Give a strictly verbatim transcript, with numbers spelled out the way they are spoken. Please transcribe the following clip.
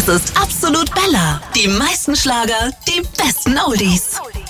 Das ist Absolut Bella. Die meisten Schlager, die besten Oldies.